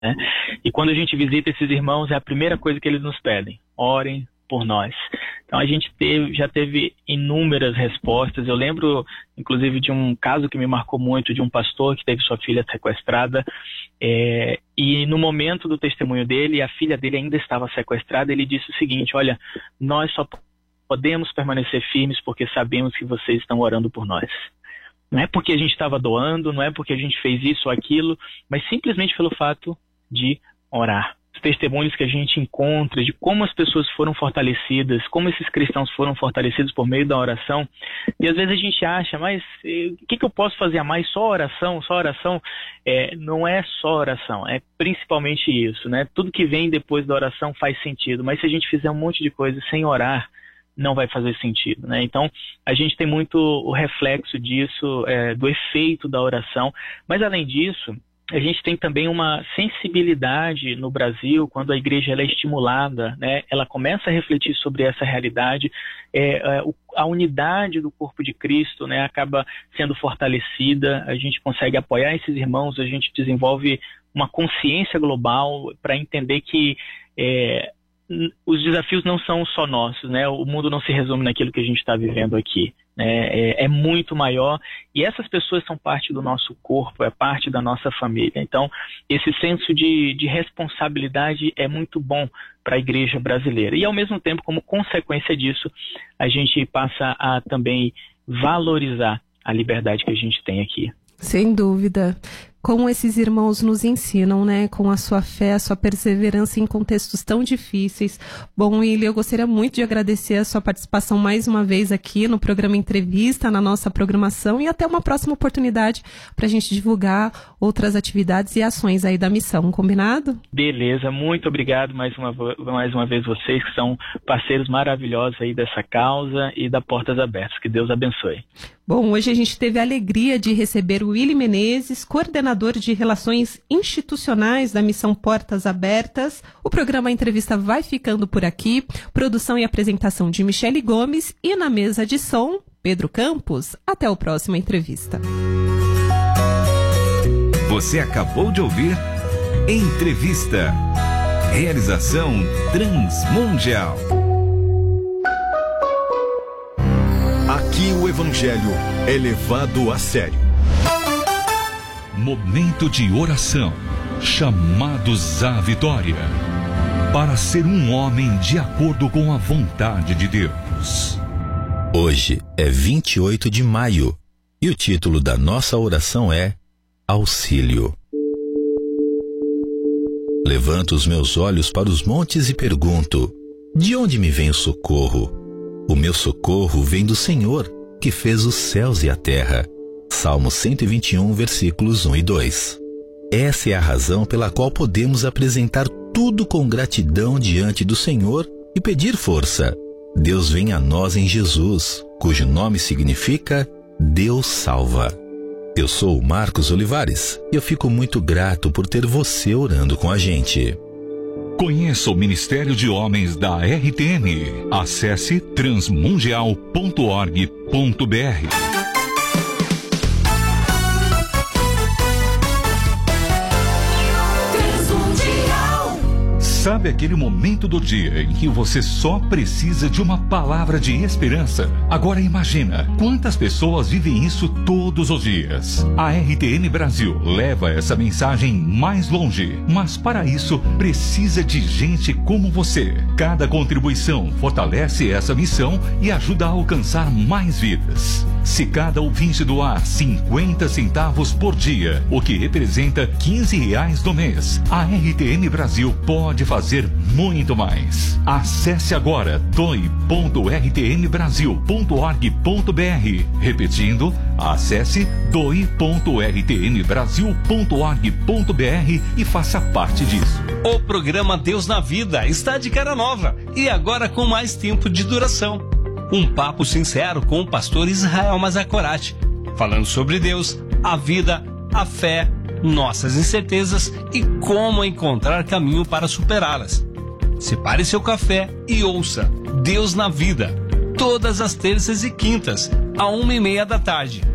né? E quando a gente visita esses irmãos, é a primeira coisa que eles nos pedem: orem por nós. Então a gente já teve inúmeras respostas. Eu lembro, inclusive, de um caso que me marcou muito, de um pastor que teve sua filha sequestrada, e no momento do testemunho dele, a filha dele ainda estava sequestrada. Ele disse o seguinte: olha, nós só podemos permanecer firmes porque sabemos que vocês estão orando por nós. Não é porque a gente estava doando, não é porque a gente fez isso ou aquilo, mas simplesmente pelo fato de orar. Os testemunhos que a gente encontra de como as pessoas foram fortalecidas, como esses cristãos foram fortalecidos por meio da oração. E às vezes a gente acha, mas o que eu posso fazer a mais? Só oração? Só oração? Não é só oração, é principalmente isso, né? Tudo que vem depois da oração faz sentido, mas se a gente fizer um monte de coisa sem orar, não vai fazer sentido, né? Então, a gente tem muito o reflexo disso, do efeito da oração, mas além disso, a gente tem também uma sensibilidade no Brasil, quando a igreja ela é estimulada, né? Ela começa a refletir sobre essa realidade, a unidade do corpo de Cristo, né, acaba sendo fortalecida, a gente consegue apoiar esses irmãos, a gente desenvolve uma consciência global para entender que os desafios não são só nossos, né? O mundo não se resume naquilo que a gente está vivendo aqui, né? É muito maior, e essas pessoas são parte do nosso corpo, é parte da nossa família. Então, esse senso de responsabilidade é muito bom para a igreja brasileira. E, ao mesmo tempo, como consequência disso, a gente passa a também valorizar a liberdade que a gente tem aqui. Sem dúvida. Como esses irmãos nos ensinam, né? Com a sua fé, a sua perseverança em contextos tão difíceis. Bom, Willy, eu gostaria muito de agradecer a sua participação mais uma vez aqui no programa Entrevista, na nossa programação, e até uma próxima oportunidade para a gente divulgar outras atividades e ações aí da missão, combinado? Beleza, muito obrigado mais uma vez vocês, que são parceiros maravilhosos aí dessa causa e da Portas Abertas. Que Deus abençoe. Bom, hoje a gente teve a alegria de receber o Willy Menezes, coordenador de Relações Institucionais da Missão Portas Abertas. O programa Entrevista vai ficando por aqui. Produção e apresentação de Michele Gomes e na mesa de som, Pedro Campos. Até o próximo Entrevista. Você acabou de ouvir Entrevista. Realização Transmundial. Aqui o Evangelho é levado a sério. Momento de oração. Chamados à vitória. Para ser um homem de acordo com a vontade de Deus. Hoje é 28 de maio e o título da nossa oração é Auxílio. Levanto os meus olhos para os montes e pergunto: de onde me vem o socorro? O meu socorro vem do Senhor, que fez os céus e a terra. Salmo 121, versículos 1 e 2. Essa é a razão pela qual podemos apresentar tudo com gratidão diante do Senhor e pedir força. Deus vem a nós em Jesus, cujo nome significa Deus salva. Eu sou o Marcos Olivares e eu fico muito grato por ter você orando com a gente. Conheça o Ministério de Homens da RTM. Acesse transmundial.org.br. Sabe aquele momento do dia em que você só precisa de uma palavra de esperança? Agora imagina quantas pessoas vivem isso todos os dias. A RTN Brasil leva essa mensagem mais longe, mas para isso precisa de gente como você. Cada contribuição fortalece essa missão e ajuda a alcançar mais vidas. Se cada ouvinte doar 50 centavos por dia, o que representa R$15 no mês, a RTN Brasil pode fazer muito mais. Acesse agora doe.rtnbrasil.org.br. Repetindo, acesse doe.rtnbrasil.org.br e faça parte disso. O programa Deus na Vida está de cara nova e agora com mais tempo de duração. Um papo sincero com o pastor Israel Mazakorati, falando sobre Deus, a vida, a fé, nossas incertezas e como encontrar caminho para superá-las. Separe seu café e ouça Deus na Vida, todas as terças e quintas, à 1h30 da tarde.